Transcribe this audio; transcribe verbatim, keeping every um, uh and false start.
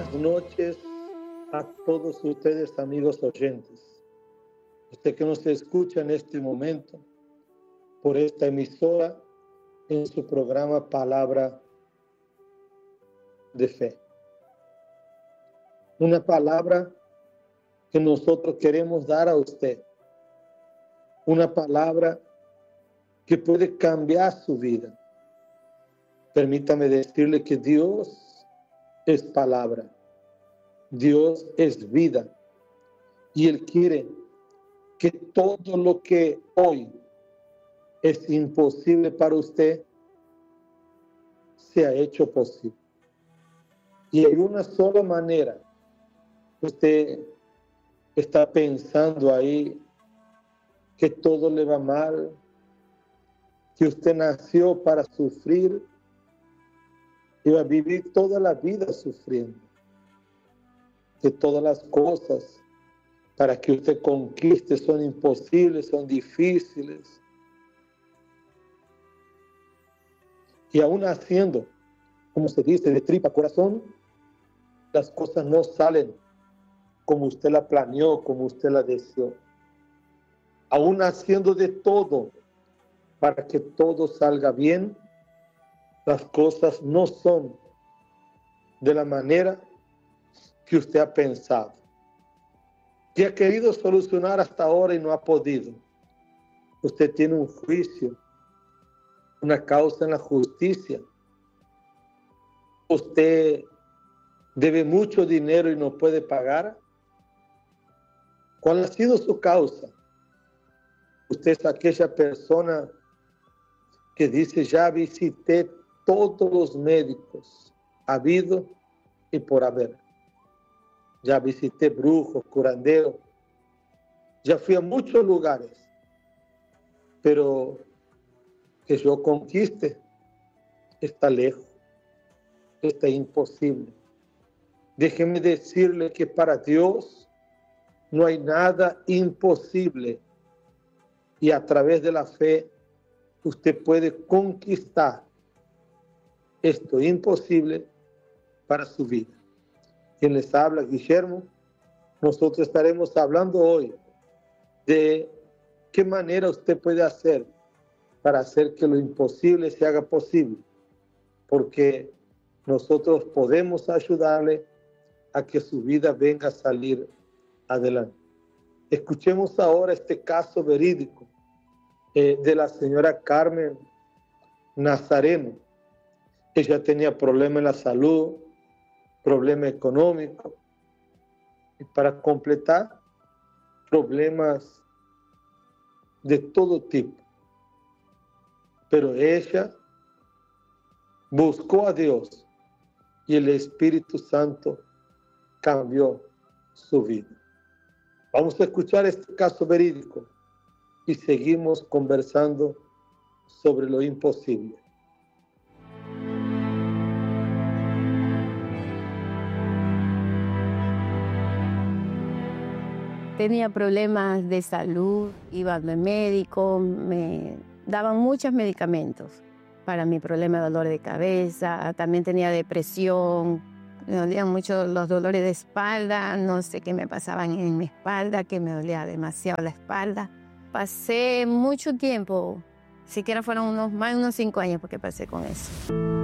buenas noches a todos ustedes, amigos oyentes. Usted que nos escucha en este momento por esta emisora en su programa Palabra de Fe. Una palabra que nosotros queremos dar a usted. Una palabra que puede cambiar su vida. Permítame decirle que Dios es palabra. Dios es vida. Y Él quiere que todo lo que hoy es imposible para usted sea hecho posible. Y hay una sola manera. Usted está pensando ahí que todo le va mal, que usted nació para sufrir y va a vivir toda la vida sufriendo, que todas las cosas para que usted conquiste son imposibles, son difíciles. Y aún haciendo, como se dice, de tripa corazón, las cosas no salen como usted la planeó, como usted la deseó. Aún haciendo de todo para que todo salga bien, las cosas no son de la manera que usted ha pensado. Que ha querido solucionar hasta ahora y no ha podido. Usted tiene un juicio, una causa en la justicia. Usted debe mucho dinero y no puede pagar. ¿Cuál ha sido su causa? Usted es aquella persona que dice, ya visité todos los médicos, habido y por haber. Ya visité brujos, curanderos, ya fui a muchos lugares, pero que yo conquiste está lejos, está imposible. Déjeme decirle que para Dios no hay nada imposible y a través de la fe usted puede conquistar esto imposible para su vida. Quien les habla, Guillermo. Nosotros estaremos hablando hoy de qué manera usted puede hacer para hacer que lo imposible se haga posible, porque nosotros podemos ayudarle a que su vida venga a salir adelante. Escuchemos ahora este caso verídico eh, de la señora Carmen Nazareno. Ella tenía problemas en la salud, problema económico y para completar, problemas de todo tipo. Pero ella buscó a Dios y el Espíritu Santo cambió su vida. Vamos a escuchar este caso verídico y seguimos conversando sobre lo imposible. Tenía problemas de salud, iba al médico, me daban muchos medicamentos para mi problema de dolor de cabeza, también tenía depresión, me dolían mucho los dolores de espalda, no sé qué me pasaban en mi espalda, que me dolía demasiado la espalda. Pasé mucho tiempo, siquiera fueron unos, más de unos cinco años porque pasé con eso.